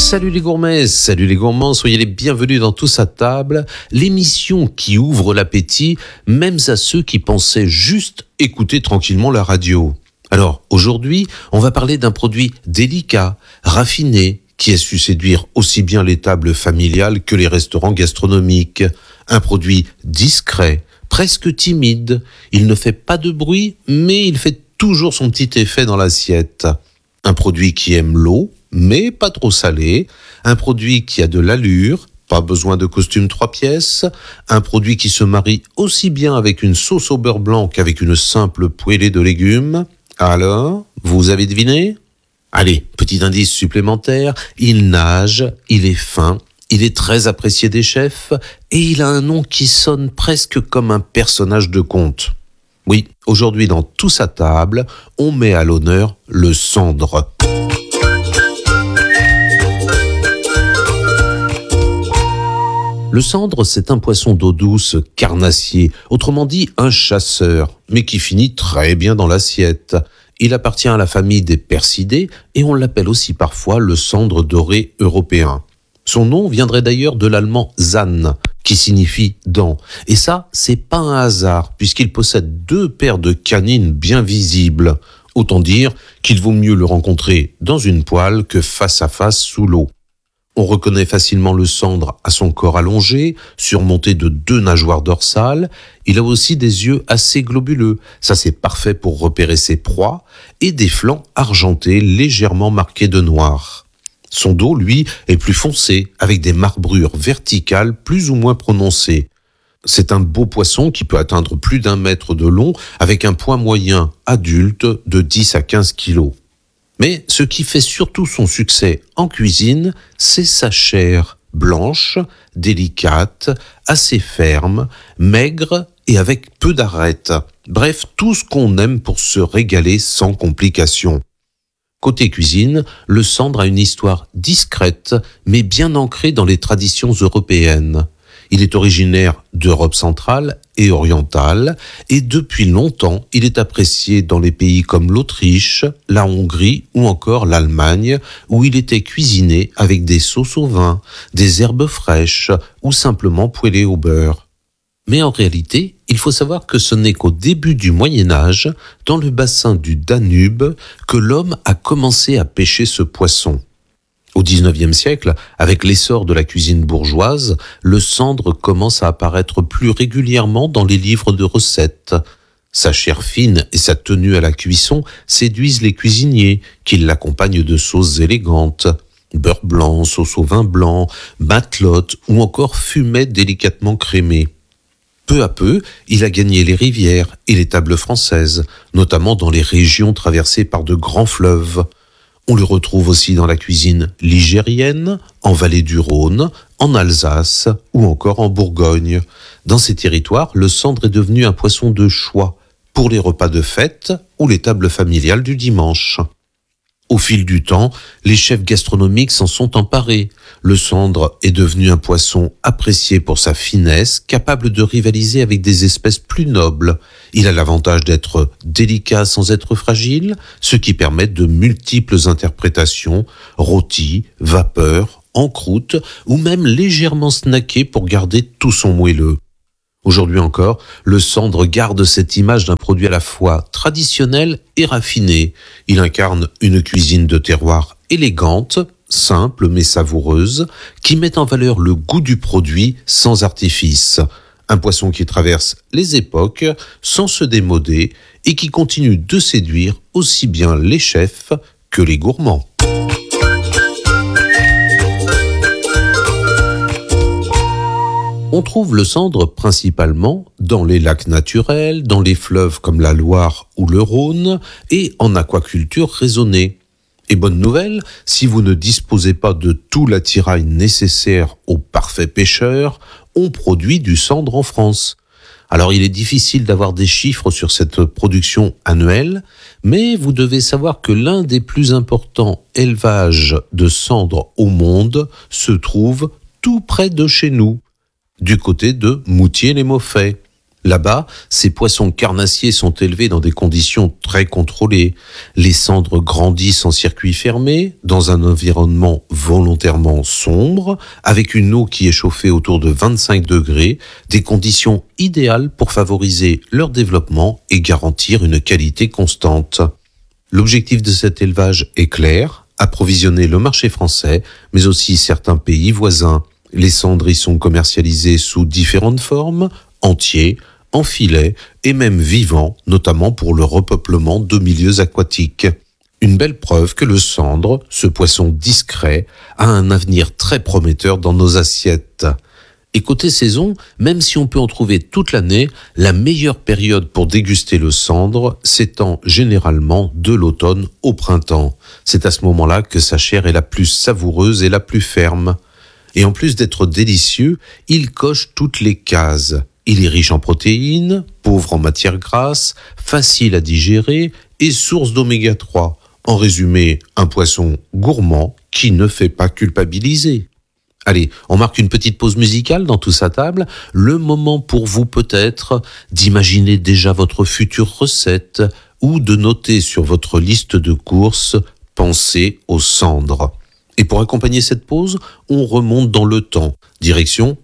Salut les gourmets, salut les gourmands, soyez les bienvenus dans Tous à table, l'émission qui ouvre l'appétit, même à ceux qui pensaient juste écouter tranquillement la radio. Alors, aujourd'hui, on va parler d'un produit délicat, raffiné, qui a su séduire aussi bien les tables familiales que les restaurants gastronomiques. Un produit discret, presque timide. Il ne fait pas de bruit, mais il fait toujours son petit effet dans l'assiette. Un produit qui aime l'eau, mais pas trop salé. Un produit qui a de l'allure, pas besoin de costume 3 pièces. Un produit qui se marie aussi bien avec une sauce au beurre blanc qu'avec une simple poêlée de légumes. Alors, vous avez deviné ? Allez, petit indice supplémentaire, il nage, il est fin, il est très apprécié des chefs et il a un nom qui sonne presque comme un personnage de conte. Oui, aujourd'hui dans Tous à table, on met à l'honneur le sandre. Le sandre, c'est un poisson d'eau douce carnassier, autrement dit un chasseur, mais qui finit très bien dans l'assiette. Il appartient à la famille des percidés et on l'appelle aussi parfois le sandre doré européen. Son nom viendrait d'ailleurs de l'allemand Zahn, qui signifie dent. Et ça, c'est pas un hasard, puisqu'il possède 2 paires de canines bien visibles. Autant dire qu'il vaut mieux le rencontrer dans une poêle que face à face sous l'eau. On reconnaît facilement le sandre à son corps allongé, surmonté de 2 nageoires dorsales. Il a aussi des yeux assez globuleux, ça c'est parfait pour repérer ses proies, et des flancs argentés légèrement marqués de noir. Son dos, lui, est plus foncé, avec des marbrures verticales plus ou moins prononcées. C'est un beau poisson qui peut atteindre plus d'1 mètre de long, avec un poids moyen adulte de 10 à 15 kilos. Mais ce qui fait surtout son succès en cuisine, c'est sa chair, blanche, délicate, assez ferme, maigre et avec peu d'arêtes. Bref, tout ce qu'on aime pour se régaler sans complications. Côté cuisine, le sandre a une histoire discrète, mais bien ancrée dans les traditions européennes. Il est originaire d'Europe centrale et orientale et depuis longtemps, il est apprécié dans les pays comme l'Autriche, la Hongrie ou encore l'Allemagne où il était cuisiné avec des sauces au vin, des herbes fraîches ou simplement poêlé au beurre. Mais en réalité, il faut savoir que ce n'est qu'au début du Moyen-Âge, dans le bassin du Danube, que l'homme a commencé à pêcher ce poisson. Au XIXe siècle, avec l'essor de la cuisine bourgeoise, le sandre commence à apparaître plus régulièrement dans les livres de recettes. Sa chair fine et sa tenue à la cuisson séduisent les cuisiniers, qui l'accompagnent de sauces élégantes. Beurre blanc, sauce au vin blanc, matelote ou encore fumet délicatement crémée. Peu à peu, il a gagné les rivières et les tables françaises, notamment dans les régions traversées par de grands fleuves. On le retrouve aussi dans la cuisine ligérienne, en vallée du Rhône, en Alsace ou encore en Bourgogne. Dans ces territoires, le sandre est devenu un poisson de choix pour les repas de fête ou les tables familiales du dimanche. Au fil du temps, les chefs gastronomiques s'en sont emparés. Le sandre est devenu un poisson apprécié pour sa finesse, capable de rivaliser avec des espèces plus nobles. Il a l'avantage d'être délicat sans être fragile, ce qui permet de multiples interprétations, rôti, vapeur, en croûte ou même légèrement snacké pour garder tout son moelleux. Aujourd'hui encore, le sandre garde cette image d'un produit à la fois traditionnel et raffiné. Il incarne une cuisine de terroir élégante, simple mais savoureuse, qui met en valeur le goût du produit sans artifice. Un poisson qui traverse les époques sans se démoder et qui continue de séduire aussi bien les chefs que les gourmands. On trouve le sandre principalement dans les lacs naturels, dans les fleuves comme la Loire ou le Rhône et en aquaculture raisonnée. Et bonne nouvelle, si vous ne disposez pas de tout l'attirail nécessaire aux parfaits pêcheurs, on produit du sandre en France. Alors il est difficile d'avoir des chiffres sur cette production annuelle, mais vous devez savoir que l'un des plus importants élevages de sandre au monde se trouve tout près de chez nous, du côté de Moutier-les-Mauffais. Là-bas, ces poissons carnassiers sont élevés dans des conditions très contrôlées. Les cendres grandissent en circuit fermé, dans un environnement volontairement sombre, avec une eau qui est chauffée autour de 25 degrés, des conditions idéales pour favoriser leur développement et garantir une qualité constante. L'objectif de cet élevage est clair, approvisionner le marché français, mais aussi certains pays voisins. Les cendres y sont commercialisées sous différentes formes, entiers, en filet et même vivant, notamment pour le repeuplement de milieux aquatiques. Une belle preuve que le cendre, ce poisson discret, a un avenir très prometteur dans nos assiettes. Et côté saison, même si on peut en trouver toute l'année, la meilleure période pour déguster le cendre s'étend généralement de l'automne au printemps. C'est à ce moment-là que sa chair est la plus savoureuse et la plus ferme. Et en plus d'être délicieux, il coche toutes les cases. Il est riche en protéines, pauvre en matières grasses, facile à digérer et source d'oméga 3. En résumé, un poisson gourmand qui ne fait pas culpabiliser. Allez, on marque une petite pause musicale dans Tous à table. Le moment pour vous peut-être d'imaginer déjà votre future recette ou de noter sur votre liste de courses « Pensez aux cendres ». Et pour accompagner cette pause, on remonte dans le temps. Direction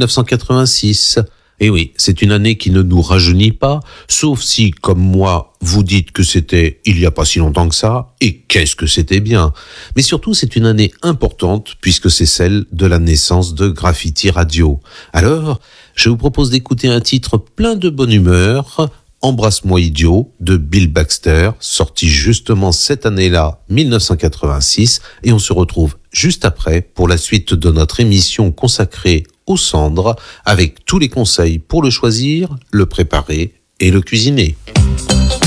1986. Et oui, c'est une année qui ne nous rajeunit pas, sauf si, comme moi, vous dites que c'était il y a pas si longtemps que ça, et qu'est-ce que c'était bien. Mais surtout, c'est une année importante, puisque c'est celle de la naissance de Graffiti Radio. Alors, je vous propose d'écouter un titre plein de bonne humeur, Embrasse-moi idiot, de Bill Baxter, sorti justement cette année-là, 1986, et on se retrouve juste après pour la suite de notre émission consacrée aux cendres, avec tous les conseils pour le choisir, le préparer et le cuisiner.